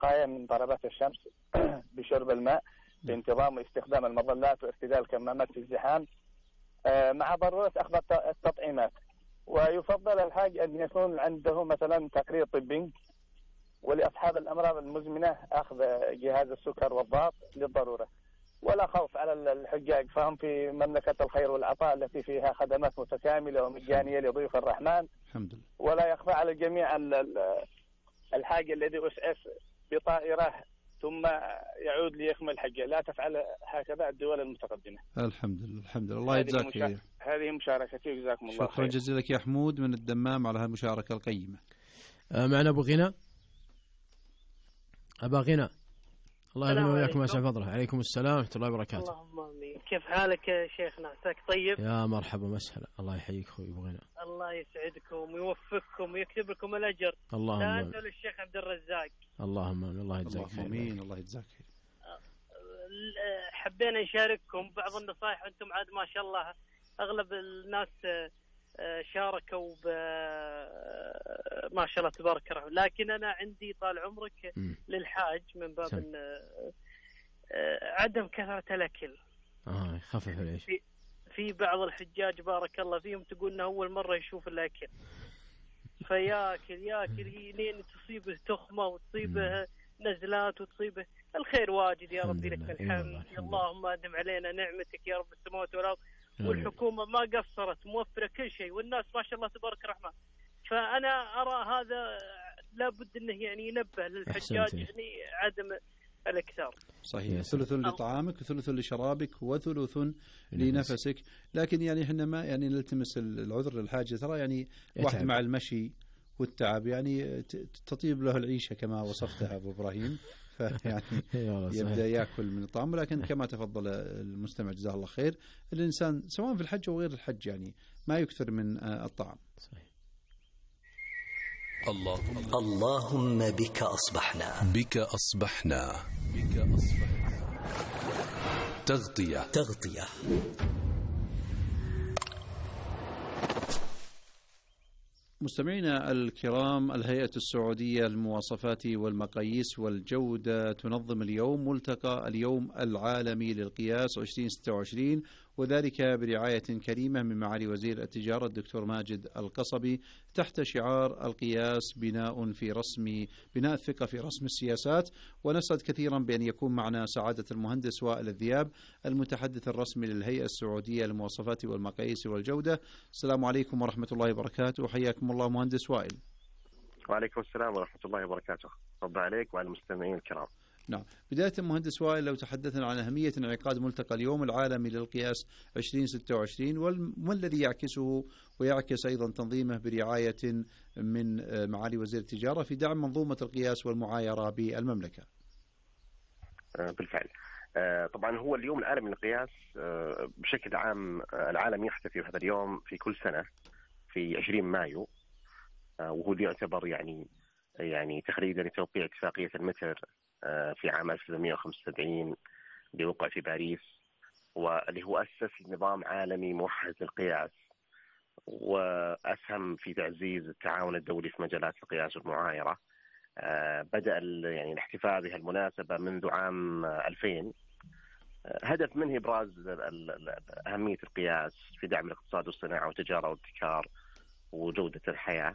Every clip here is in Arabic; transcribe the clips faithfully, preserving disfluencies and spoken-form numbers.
الوقاية من ضربات الشمس بشرب الماء بانتظام واستخدام المظلات وارتداء الكمامات في الزحام، مع ضرورة أخذ التطعيمات. ويفضل الحاج أن يكون عنده مثلا تقرير طبي، ولأصحاب الأمراض المزمنة أخذ جهاز السكر والضغط للضرورة. ولا خوف على الحجاج، فهم في مملكة الخير والعطاء التي فيها خدمات متكاملة ومجانية لضيوف الرحمن. الحمد لله. ولا يخفى على الجميع أن الحاج الذي أسعف بطائرة ثم يعود ليكمل حجه لا تفعل هكذا الدول المتقدمة. الحمد لله الحمد لله. الله يجزاك خير. هذه مشاركتي، جزاكم الله خير. شكرا جزيلا لك يا حمود من الدمام على هالمشاركة القيمة. آه معنا أبو غنى. أبا غنى، الله يبارك وياكم ويسعد فضله. عليكم السلام ورحمة الله وبركاته. اللهم امين. كيف حالك يا شيخنا؟ عساك طيب؟ يا مرحبا مسهلا. الله يحييك اخوي ابو غنى. الله يسعدكم ويوفقكم ويكتب لكم الاجر. اللهم لا انت للشيخ عبد الرزاق. اللهم امين. الله يجزاك خير. امين. الله يجزاك خير. حبينا نشارككم بعض النصائح، انتم عاد ما شاء الله اغلب الناس شاركوا ب ما شاء الله تبارك الرحمن، لكن انا عندي طال عمرك م. للحاج من باب ان عدم كثرة الاكل. اه يخفف العيش. في, في بعض الحجاج بارك الله فيهم تقول انه اول مرة يشوف الاكل فياكل ياكل لين تصيبه تخمة وتصيبه نزلات وتصيبه. الخير واجد يا ربي، لك الحمد. اللهم ادم علينا نعمتك يا رب السماوات والارض. والحكومة ما قصرت، موفرة كل شيء، والناس ما شاء الله تبارك الرحمن. فأنا أرى هذا لابد أنه يعني ينبه للحجاج يعني عدم الاكثار. صحيح. ثلث لطعامك وثلث لشرابك وثلث لنفسك. لكن يعني احنا ما يعني نلتمس العذر للحاجة، ترى يعني واحد مع المشي والتعب يعني تطيب له العيشة كما وصفتها أبو إبراهيم، فيعني يبدأ يأكل من الطعام. ولكن كما تفضل المستمع جزاه الله خير، الإنسان سواء في الحج وغير الحج يعني ما يكثر من الطعام. صحيح. اللهم اللهم بك أصبحنا بك أصبحنا بك أصبحنا تغطية تغطية. مستمعينا الكرام، الهيئة السعودية للمواصفات والمقاييس والجودة تنظم اليوم ملتقى اليوم العالمي للقياس ألفين وستة وعشرين، وذلك برعاية كريمة من معالي وزير التجارة الدكتور ماجد القصبي، تحت شعار القياس بناء في رسم بناء الثقة في رسم السياسات. ونسعد كثيرا بأن يكون معنا سعادة المهندس وائل الذياب المتحدث الرسمي للهيئة السعودية للمواصفات والمقاييس والجودة. السلام عليكم ورحمة الله وبركاته، وحياكم الله مهندس وائل. وعليكم السلام ورحمة الله وبركاته. رب عليك وعلى المستمعين الكرام. نعم، بداية مهندس وائل، لو تحدثنا عن أهمية انعقاد ملتقى اليوم العالمي للقياس ألفين وستة وعشرين وما الذي يعكسه ويعكس أيضا تنظيمه برعاية من معالي وزير التجارة في دعم منظومة القياس والمعايرة بالمملكة. بالفعل، طبعا هو اليوم العالمي للقياس بشكل عام العالم يحتفي بهذا اليوم في كل سنة في عشرين مايو، وهو يعتبر يعني يعني تخليدا لتوقيع اتفاقية المتر في عام ألف وتسعمائة وخمسة وسبعين اللي وقع في باريس، واللي هو أسس نظام عالمي موحد للقياس، وأسهم في تعزيز التعاون الدولي في مجالات القياس والمعايرة. بدأ يعني الاحتفاء بها المناسبة منذ عام ألفين، هدف منه إبراز أهمية القياس في دعم الاقتصاد والصناعة والتجارة والابتكار وجودة الحياة.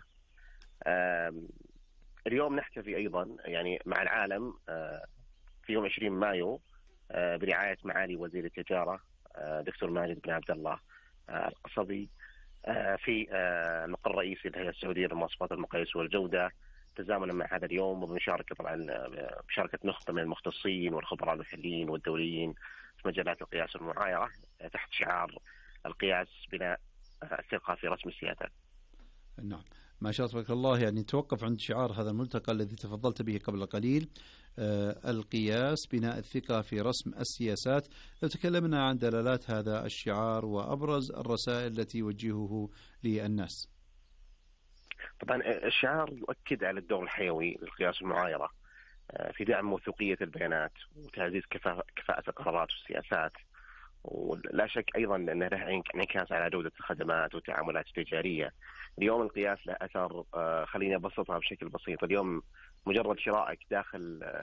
اليوم نحتفي أيضا يعني مع العالم في يوم عشرين مايو برعاية معالي وزير التجارة دكتور ماجد بن عبد الله القصبي في المقر الرئيسي للهيئة السعودية للمواصفات والمقاييس والجودة، تزامنا مع هذا اليوم وبمشاركة طبعا بشاركة نخبة من المختصين والخبراء المحليين والدوليين في مجالات القياس والمعايرة تحت شعار القياس بناء الثقة في رسم السياسات. نعم، ما شاء الله الله. يعني توقف عند شعار هذا الملتقى الذي تفضلت به قبل قليل، آه القياس بناء الثقة في رسم السياسات. لو تكلمنا عن دلالات هذا الشعار وأبرز الرسائل التي يوجهه للناس. طبعا الشعار يؤكد على الدور الحيوي للقياس والمعايرة في دعم موثوقية البيانات وتعزيز كفاءة القرارات والسياسات، ولا شك أيضا أنه له انعكاس على جودة الخدمات والتعاملات التجارية. اليوم القياس له أثر، خليني أبسطها بشكل بسيط. اليوم مجرد شرائك داخل